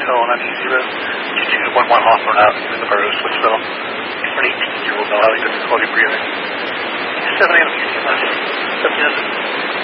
and that's easy to teach you one Hawthorne out in the Burroughs Switchville. For an 18-year-old know how difficulty breathing. 7 a.m. 15 lessons. 7 minutes.